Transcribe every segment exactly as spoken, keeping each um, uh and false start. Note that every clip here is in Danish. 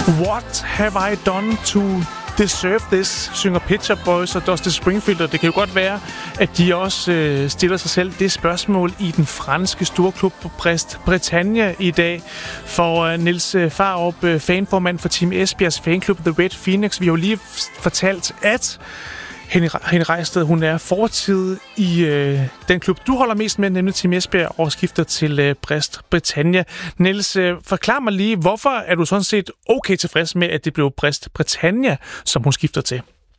What have I done to deserve this, synger Pet Shop Boys og Dusty Springfield, og det kan jo godt være, at de også øh, stiller sig selv det spørgsmål i den franske storklub Brest Bretagne i dag. For øh, Niels Farup, øh, fanformand for Team Esbjergs fanklub The Red Phoenix, vi har jo lige fortalt, at Henny, Henny Reisted, hun er fortid i øh, den klub, du holder mest med, nemlig Team Esbjerg, og skifter til øh, Brest Bretagne. Niels, øh, forklar mig lige, hvorfor er du sådan set okay tilfreds med, at det blev Brest Bretagne, som hun skifter til?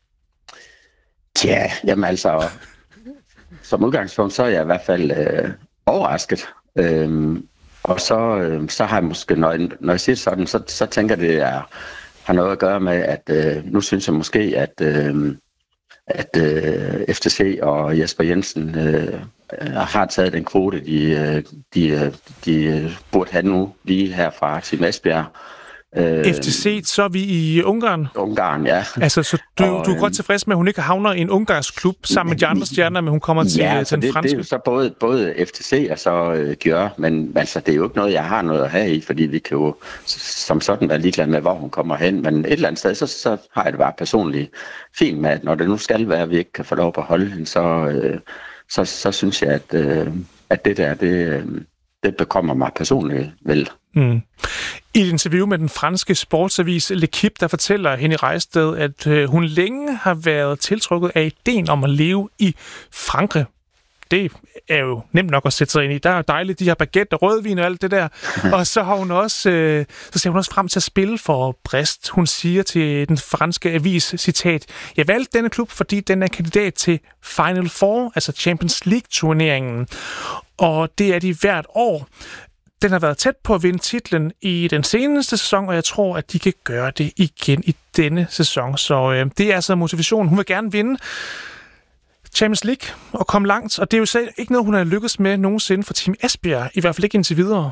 Ja, jamen altså, som udgangspunkt, så er jeg i hvert fald øh, overrasket. Øhm, og så, øh, så har jeg måske, når jeg, når jeg siger sådan, så, så tænker det, at har noget at gøre med, at øh, nu synes jeg måske, at øh, at øh, F C C og Jesper Jensen øh, har taget den kvote, de, øh, de, de burde have nu, lige her fra Team Esbjerg. Øh, F C C, så er vi i Ungarn? Ungarn, ja. Altså, så du, og, du er godt tilfreds med, at hun ikke havner i en ungarsk klub sammen med de andre stjerner, men hun kommer til, ja, til den det, franske? det er jo så både, både F C C og så øh, Gjør, men altså, det er jo ikke noget, jeg har noget at have i, fordi vi kan jo som sådan være ligeglade med, hvor hun kommer hen, men et eller andet sted, så, så har jeg det bare personligt fint med, at når det nu skal være, at vi ikke kan få lov at holde hende, så, øh, så, så synes jeg, at, øh, at det der, det, øh, det bekommer mig personligt vel. Mm. I et interview med den franske sportsavis L'Equipe, der fortæller Henny Reisted, at øh, hun længe har været tiltrukket af ideen om at leve i Frankrig. Det er jo nemt nok at sætte sig ind i. Der er jo dejligt, de har baguette og rødvin og alt det der. Og så har hun også, øh, så ser hun også frem til at spille for Brest. Hun siger til den franske avis, citat, jeg valgte denne klub, fordi den er kandidat til Final Four, altså Champions League-turneringen. Og det er de hvert år. Den har været tæt på at vinde titlen i den seneste sæson, og jeg tror, at de kan gøre det igen i denne sæson. Så øh, det er altså motivationen. Hun vil gerne vinde Champions League og komme langt, og det er jo så ikke noget, hun har lykkes med nogensinde for Team Esbjerg, i hvert fald ikke indtil videre.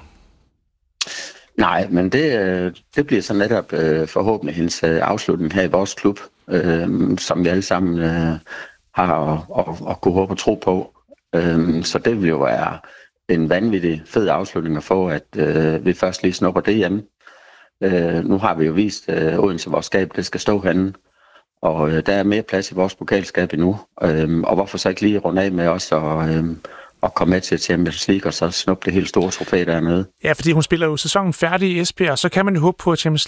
Nej, men det, det bliver så netop øh, forhåbentlig hendes øh, afslutning her i vores klub, øh, som vi alle sammen øh, har at, at, at kunne håbe og tro på. Øh, så det vil jo være en vanvittig fed afslutning at få, at øh, vi først lige snupper det hjemme. Øh, nu har vi jo vist øh, Odense, vores skab, det skal stå henne, og øh, der er mere plads i vores pokalskab endnu. Øh, og hvorfor så ikke lige runde af med os og, øh, og komme med til Champions League, og så snuppe det helt store trofæ dernede. Ja, fordi hun spiller jo sæsonen færdig i Esbjerg, og så kan man jo håbe på, at Champions